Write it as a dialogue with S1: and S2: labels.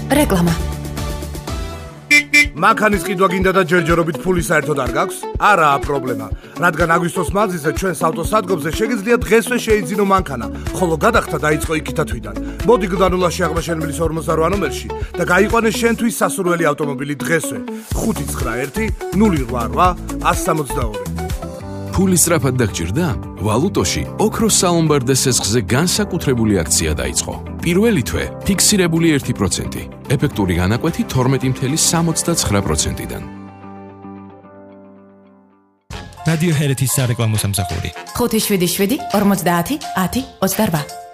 S1: რეკლამა.
S2: მანქანის ყიდვა გინდა და ჯერჯერობით ფული საერთოდ არ გაქვს? არაა პრობლემა, რადგან აგვისტოს მანძილზე ჩვენს ავტოსადგომზე შეგიძლიათ დღესვე შეიძინო მანქანა, ხოლო გადახდა დაიწყო იქითა თვიდან. მოდი გდანულაში აღმაშენებლის 48 ნომერში და გაიყვანე შენთვის სასურველი ავტომობილი დღესვე 591 088 162.
S3: ფული სწრაფად დაგჭირდა? ვალუტოში ოქროს სალომბარდე სესხზე განსაკუთრებული აქცია დაიწყო. პირველი თვე ფიქსირებული 1%, ეფექტური განაკვეთი 12.69%-დან.
S4: რადიო ჰერეთის სარეკლამო სამსახური
S1: 577 50 10 28